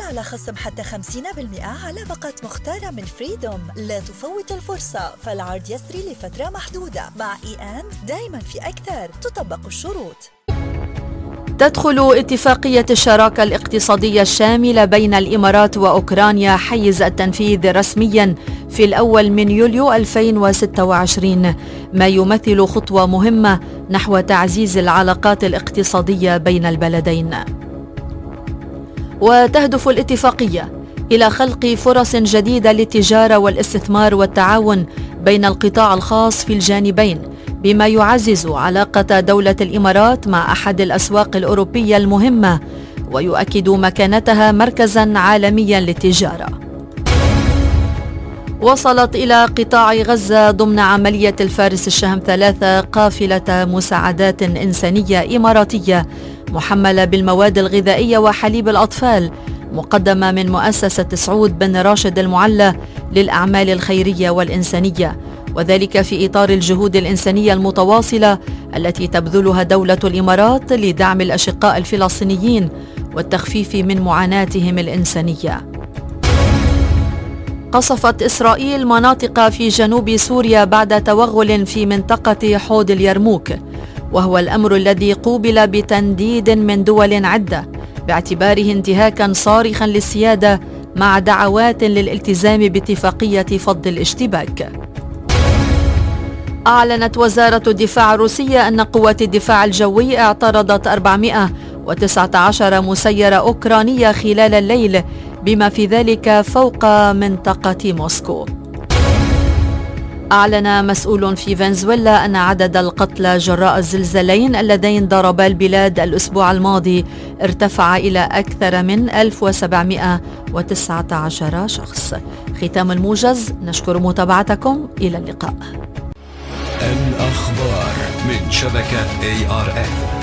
على خصم حتى 50% على باقة مختارة من فريدوم. لا تفوت الفرصة، فالعرض يسري لفترة محدودة. مع دايما في أكثر. تطبق الشروط. تدخل اتفاقية الشراكة الاقتصادية الشاملة بين الإمارات وأوكرانيا حيز التنفيذ رسميا في الأول من يوليو 2026، ما يمثل خطوة مهمة نحو تعزيز العلاقات الاقتصادية بين البلدين. وتهدف الاتفاقية إلى خلق فرص جديدة للتجارة والاستثمار والتعاون بين القطاع الخاص في الجانبين، بما يعزز علاقة دولة الإمارات مع أحد الأسواق الأوروبية المهمة ويؤكد مكانتها مركزاً عالمياً للتجارة. وصلت إلى قطاع غزة ضمن عملية الفارس الشهم 3 قافلة مساعدات إنسانية إماراتية محملة بالمواد الغذائية وحليب الأطفال، مقدمة من مؤسسة سعود بن راشد المعلى للأعمال الخيرية والإنسانية، وذلك في إطار الجهود الإنسانية المتواصلة التي تبذلها دولة الإمارات لدعم الأشقاء الفلسطينيين والتخفيف من معاناتهم الإنسانية. قصفت إسرائيل مناطق في جنوب سوريا بعد توغل في منطقة حوض اليرموك، وهو الأمر الذي قوبل بتنديد من دول عدة باعتباره انتهاكا صارخا للسيادة مع دعوات للالتزام باتفاقية فض الاشتباك. أعلنت وزارة الدفاع الروسية أن قوات الدفاع الجوي اعترضت 419 مسيرة أوكرانية خلال الليل، بما في ذلك فوق منطقة موسكو. أعلن مسؤول في فنزويلا أن عدد القتلى جراء الزلزالين اللذين ضربا البلاد الأسبوع الماضي ارتفع إلى أكثر من 1719 شخص. ختام الموجز، نشكر متابعتكم، إلى اللقاء. الأخبار من شبكة ARN.